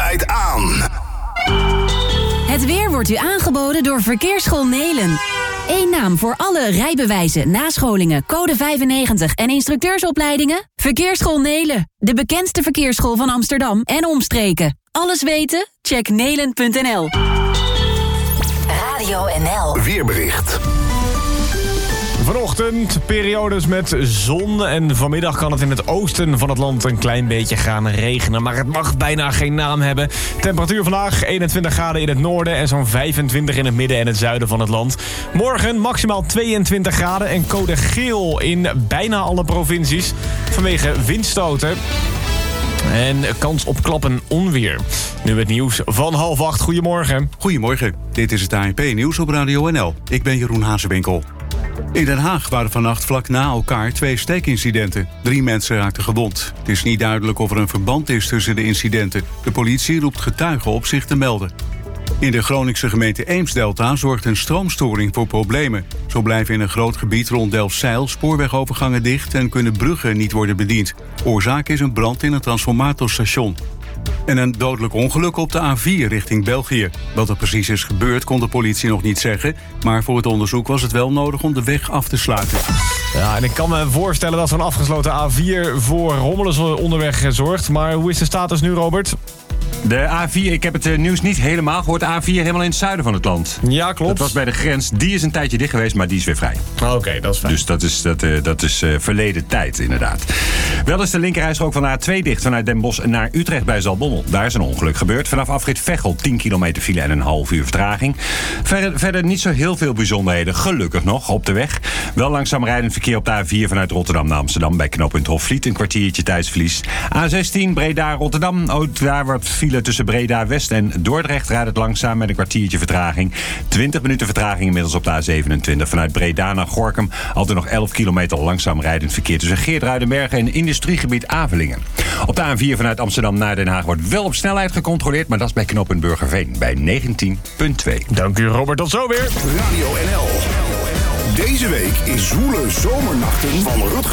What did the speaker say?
draait aan. Het weer wordt u aangeboden door Verkeersschool Nelen. Eén naam voor alle rijbewijzen, nascholingen, code 95 en instructeursopleidingen? Verkeersschool Nelen, de bekendste verkeersschool van Amsterdam en omstreken. Alles weten? Check nelen.nl. Radio NL. Weerbericht. Vanochtend periodes met zon en vanmiddag kan het in het oosten van het land een klein beetje gaan regenen. Maar het mag bijna geen naam hebben. Temperatuur vandaag 21 graden in het noorden en zo'n 25 in het midden en het zuiden van het land. Morgen maximaal 22 graden en code geel in bijna alle provincies vanwege windstoten. En kans op klappen onweer. Nu het nieuws van 7:30. Goedemorgen. Goedemorgen, dit is het ANP-nieuws op Radio NL. Ik ben Jeroen Hazewinkel. In Den Haag waren vannacht vlak na elkaar 2 steekincidenten. 3 mensen raakten gewond. Het is niet duidelijk of er een verband is tussen de incidenten. De politie roept getuigen op zich te melden. In de Groningse gemeente Eemsdelta zorgt een stroomstoring voor problemen. Zo blijven in een groot gebied rond Delfzijl spoorwegovergangen dicht en kunnen bruggen niet worden bediend. Oorzaak is een brand in een transformatorstation. En een dodelijk ongeluk op de A4 richting België. Wat er precies is gebeurd kon de politie nog niet zeggen, maar voor het onderzoek was het wel nodig om de weg af te sluiten. Ja, en ik kan me voorstellen dat zo'n afgesloten A4 voor rommelen onderweg zorgt. Maar hoe is de status nu, Robert? De A4, ik heb het nieuws niet helemaal gehoord. De A4 helemaal in het zuiden van het land. Ja, klopt. Dat was bij de grens. Die is een tijdje dicht geweest, maar die is weer vrij. Oké, dat is fijn. Dus dat is verleden tijd, inderdaad. Wel is de linkerrijstrook van de A2 dicht vanuit Den Bosch naar Utrecht bij Zaltbommel. Daar is een ongeluk gebeurd. Vanaf afrit Veghel 10 kilometer file en een half uur vertraging. Verder niet zo heel veel bijzonderheden, gelukkig nog, op de weg. Wel langzaam rijdend verkeer op de A4 vanuit Rotterdam naar Amsterdam bij knooppunt Hofvliet. Een kwartiertje tijdsverlies. A16 Breda-Rotterdam. Ook daar wordt file tussen Breda-West en Dordrecht rijdt het langzaam met een kwartiertje vertraging. 20 minuten vertraging inmiddels op de A27. Vanuit Breda naar Gorinchem altijd nog 11 kilometer langzaam rijdend verkeer tussen Geertruidenberg en industriegebied Avelingen. Op de A4 vanuit Amsterdam naar Den Haag wordt wel op snelheid gecontroleerd, maar dat is bij knooppunt Burgerveen bij 19,2. Dank u, Robert. Tot zo weer. Radio NL. Deze week is Zwoele Zomernachten van Rutger